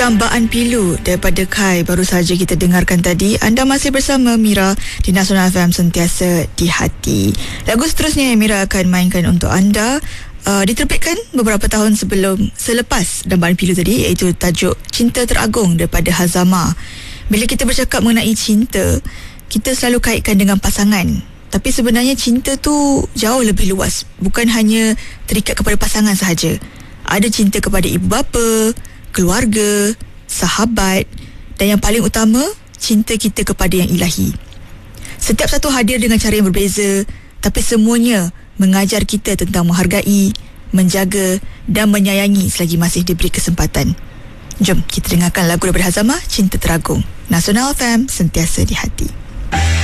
Dambaan Pilu daripada Kai baru saja kita dengarkan tadi. Anda masih bersama Mira di Nasional FM, sentiasa di hati. Lagu seterusnya yang Mira akan mainkan untuk anda diterbitkan beberapa tahun selepas Dambaan Pilu tadi, iaitu tajuk Cinta Teragung daripada Hazama. Bila kita bercakap mengenai cinta, kita selalu kaitkan dengan pasangan. Tapi sebenarnya cinta tu jauh lebih luas. Bukan hanya terikat kepada pasangan sahaja. Ada cinta kepada ibu bapa, keluarga, sahabat, dan yang paling utama, cinta kita kepada yang ilahi. Setiap satu hadir dengan cara yang berbeza, tapi semuanya mengajar kita tentang menghargai, menjaga dan menyayangi selagi masih diberi kesempatan. Jom kita dengarkan lagu daripada Hazama, Cinta Teragung. Nasional FM, sentiasa di hati.